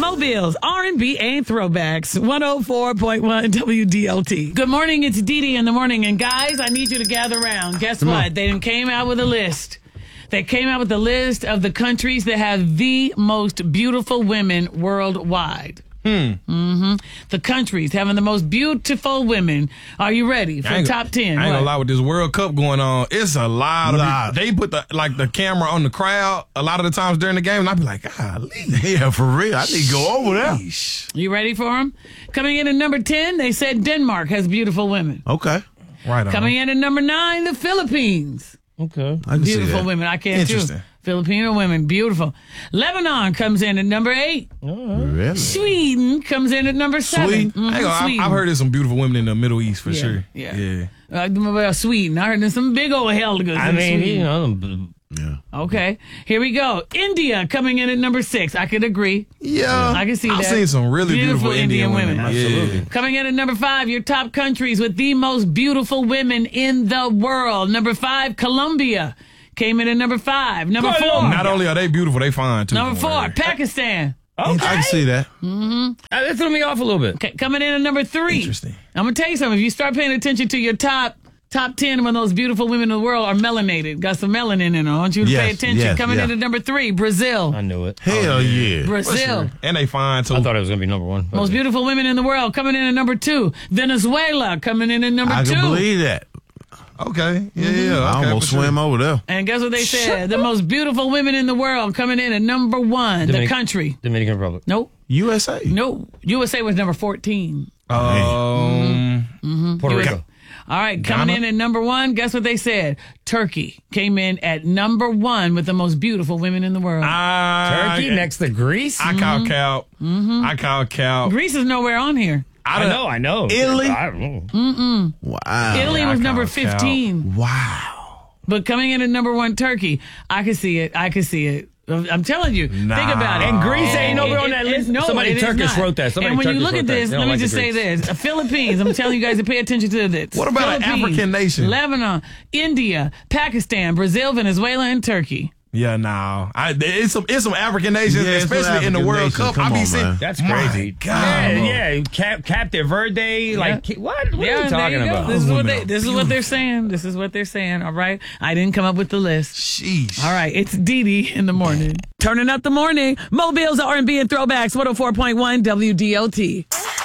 Mobile's R&B and Throwbacks, 104.1 WDLT. Good morning, it's Dee Dee in the morning. And guys, I need you to gather around. Guess what? They came out with a list. They came out with a list of the countries that have the most beautiful women worldwide. The countries having the most beautiful women. Are you ready for top 10? I ain't gonna lie, with this World Cup going on, it's a lot of they put the camera on the crowd a lot of the times during the game, and I be like, golly. Yeah, for real. I need to go over there. You ready for them? Coming in at number 10, they said Denmark has beautiful women. Okay. Right on. Coming in at number 9, the Philippines. Okay. I can see Beautiful that. women. I can't Interesting. choose. Filipino women, beautiful. Lebanon comes in at number 8. Really? Sweden comes in at number 7. Sweden? Mhm, I ain't gonna lie, I've heard there's some beautiful women in the Middle East for sure. Yeah. About Sweden. I heard there's some big old helgas in Sweden. Yeah. Okay, here we go. India coming in at number 6. I could agree. Yeah. I can see I've that. seen some really beautiful Indian women. Absolutely. Yeah. Coming in at number 5, your top countries with the most beautiful women in the world. Number 5, Colombia. Came in at number 5. Number 4. Not only are they beautiful, they fine too. Number 4, Pakistan. Okay. I can see that. That threw me off a little bit. Okay, coming in at number 3. Interesting. I'm going to tell you something. If you start paying attention to your top 10 when those beautiful women in the world are melanated, got some melanin in them. I want you to pay attention. Coming in at number 3, Brazil. I knew it. Hell yeah. Brazil. And they fine too. I thought it was going to be number 1. Most beautiful women in the world. Coming in at number 2. Venezuela coming in at number 2. I can believe that. Okay. Yeah. I Okay, almost for sure. swam over there. And guess what they said? The most beautiful women in the world coming in at number 1. The country. Dominican Republic. Nope. USA. No. USA was number 14. Puerto Rico. All right, coming in at number 1, guess what they said? Turkey came in at number 1 with the most beautiful women in the world. Turkey next to Greece? I call Cal. I call Cal. Greece is nowhere on here. I know. Italy? I don't know. Wow. Italy was number call 15. Wow. But coming in at number 1, Turkey. I can see it. I'm telling you. Think about it. And Greece ain't nowhere on that list. No, Somebody it is Turkish not. wrote that. Somebody and when you Turkish look wrote at that. this, They let don't me like just the say Greeks. this. Philippines, I'm telling you guys to pay attention to this. What about an Philippines, African nation? Lebanon, India, Pakistan, Brazil, Venezuela, and Turkey. Yeah, no. It's some African nations, Yeah, it's some especially in the African World nations. Cup. Come I be on, seeing man. That's My crazy. God. Yeah. Cape Verde. Like, what? What are you there talking you go. about? This is what they're saying. This is what they're saying. All right. I didn't come up with the list. Sheesh. All right. It's Dee Dee in the morning. Turning up the morning. Mobile's R&B and Throwbacks, 104.1 WDLT.